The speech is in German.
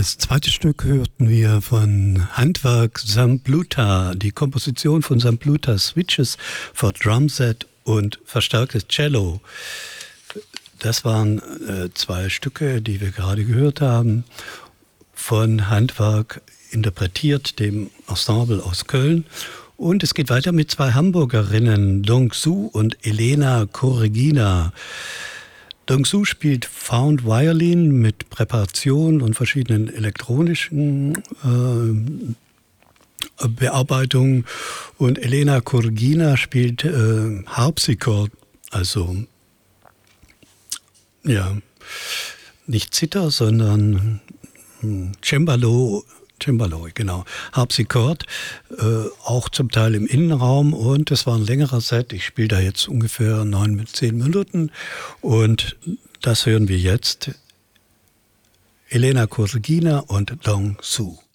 Als zweites Stück hörten wir von Handwerk Sambluta, die Komposition von Sambluta Switches für Drumset und verstärktes Cello. Das waren zwei Stücke, die wir gerade gehört haben, von Handwerk interpretiert, dem Ensemble aus Köln. Und es geht weiter mit zwei Hamburgerinnen, Dong-Su und Elena Corregina. Dong-Su spielt Found Violin mit Präparation und verschiedenen elektronischen Bearbeitungen. Und Elena Corregina spielt Harpsichord, also ja, nicht Zither, sondern Cembalo, genau, Harpsichord, auch zum Teil im Innenraum, und das war ein längerer Set. Ich spiele da jetzt ungefähr 9 bis 10 Minuten und das hören wir jetzt. Elena Corregina und Dong-Su.